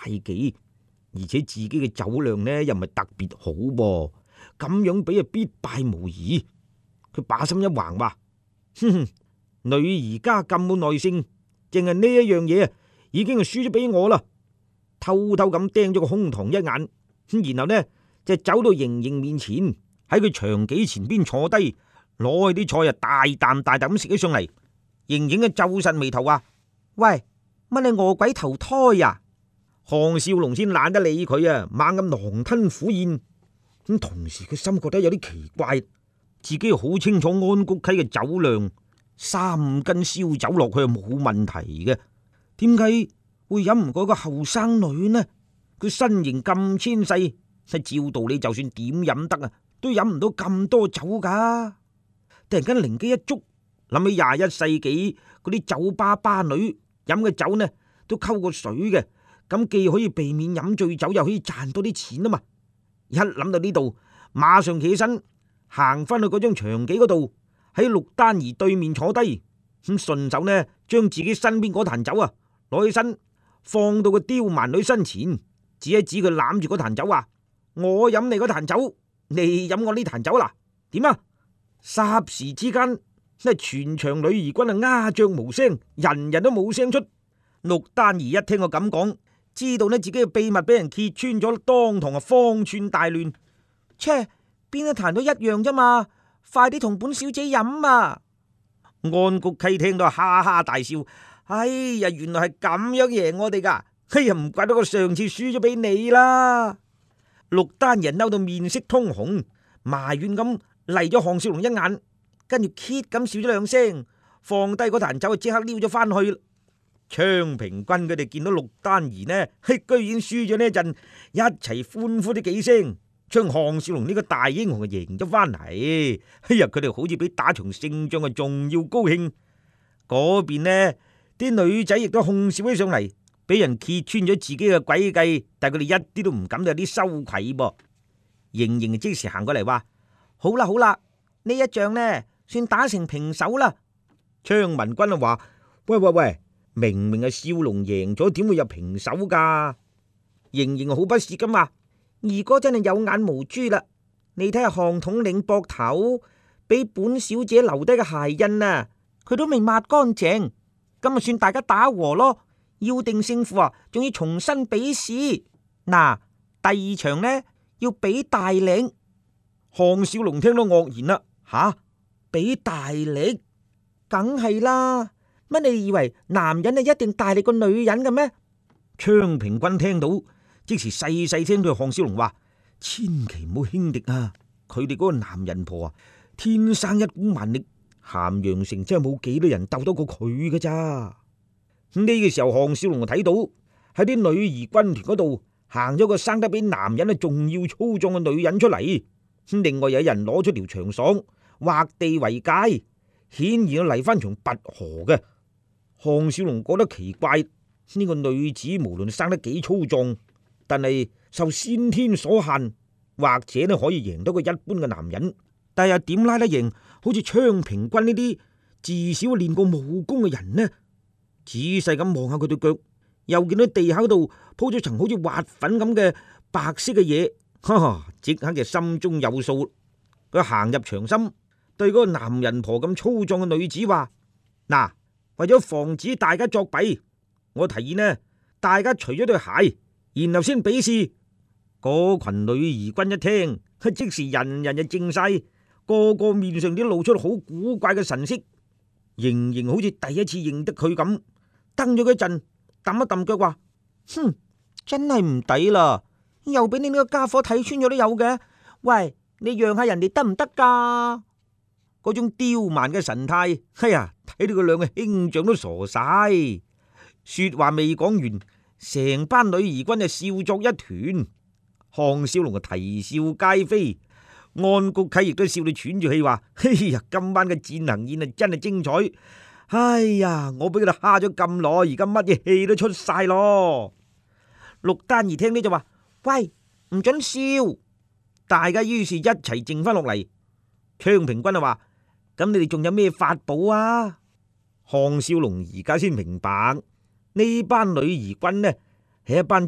忌，而且自己嘅酒量呢又唔係特別好噃，咁樣比必敗無疑。佢把心一橫話：哼哼，女兒家咁冇耐性，淨係呢一樣嘢啊，已經係輸咗俾我啦。偷偷咁盯咗個胸膛一眼，然後呢就走到盈盈面前，喺佢長幾前邊坐低，攞起啲菜啊，大啖大啖咁食起上嚟。盈盈嘅皺實眉頭話：喂，乜你餓鬼投胎呀？項少龍先懶得理佢啊，猛咁狼吞虎咽。咁同時佢心覺得有啲奇怪，自己好清楚安谷溪嘅酒量，3-5斤燒酒落去係冇問題嘅，點解會飲唔過個後生女呢？佢身形咁纖細，係照道理就算點飲得啊，都飲唔到咁多酒噶。突然間靈機一觸，諗起21世紀嗰啲酒吧吧女飲嘅酒呢，都溝過水嘅，咁既可以避免飲醉酒，又可以賺多啲錢啊嘛！一諗到呢度，馬上起身行翻去嗰張長幾嗰度，喺陸丹兒對面坐低，咁順手呢將自己身邊嗰壇酒啊攞起身，放到個刁蠻女身前，指一指佢攬住嗰壇酒話：我飲你嗰壇酒，你飲我呢壇酒啦，點啊？霎時之間，全場女兒軍啊鴉雀無聲，人人都冇聲出。陸丹兒一聽我咁講，知道呢自己嘅秘密俾人揭穿咗，當堂啊方寸大亂。切，邊一壇都一樣啫嘛，快啲同本小姐飲啊！安谷溪聽到哈哈大笑，哎呀，原來係咁樣贏我哋噶，哎呀，唔怪得我上次輸咗俾你啦！陸丹人嬲到面色通紅，埋怨咁嚟咗項少龍一眼，跟住 kit 咁笑咗兩聲，放低嗰壇酒，即刻撩咗翻去。昌平君佢哋見到陸丹兒呢，居然輸咗呢一陣，一齊歡呼咗幾聲，將項少龍呢個大英雄啊贏咗翻嚟。哎呀，佢哋好似比打場勝仗啊仲要高興。嗰邊呢啲女仔亦都哄笑起上嚟，俾人揭穿咗自己嘅詭計，但係佢哋一啲都唔敢，有啲羞愧噃。盈盈即時行過嚟話：好啦好啦，呢一仗呢算打成平手啦。昌文君啊話：喂喂喂，明明係少龍贏咗，點會有平手噶？盈盈好不屑咁話：二哥真係有眼無珠啦！你睇下項統領膊頭俾本小姐留低嘅鞋印啊，佢都未抹乾淨，咁咪算大家打和咯。要定勝負啊，仲要重新比試。嗱，第二場呢要比大力。項少龍聽到愕然啦，吓，比大力？梗係啦。乜你以為男人係一定大力過女人嘅咩？昌平君聽到即時細細聽到項少龍話：千祈唔好輕敵啊！佢哋嗰個男人婆啊，天生一股蠻力，咸陽城真係冇幾多人鬥得過佢噶咋。呢個時候項少龍就睇到喺啲女兒軍團嗰度行咗個生得比男人啊仲要粗壯嘅女人出嚟，另外有人攞出條長爽劃地為界，顯然要嚟翻場拔河嘅。項少龍覺得奇怪，呢個女子無論生得幾粗壯，但係受先天所限，或者呢可以贏到個一般嘅男人，但係又點拉得贏好似昌平君呢啲至少練過武功嘅人呢？仔細咁望下佢對腳，又見到地下度鋪咗層好似滑粉咁嘅白色嘅嘢，即刻就心中有數。佢行入牆心，對嗰個男人婆咁粗壯嘅女子話：嗱，為咗防止大家作弊，我提議呢，大家除咗對鞋，然後先比試。嗰群女兒軍一聽，即時人人就靜晒，個個面上都露出好古怪嘅神色。盈盈好似第一次認得佢咁，瞪咗佢一陣，揼一揼腳話：哼，真係唔抵啦，又俾你呢個家伙睇穿咗都有嘅。喂，你讓下人哋得唔得噶？嗰種刁蠻嘅神態，哎呀，睇到佢兩個兄長都傻晒。說話未講完，成班女兒軍就笑作一團。項少龍就啼笑皆非，安谷溪亦都笑到喘住氣話：哎呀，今晚嘅戰行宴啊真係精彩！哎呀，我俾佢哋蝦咗咁耐，而家乜嘢戲都出晒咯。陸丹兒聽呢就話：喂，唔准笑！大家於是一齊靜翻落嚟。昌平君就話：咁你哋仲有咩法寶啊？項少龍而家先明白，呢班女兒軍呢係一班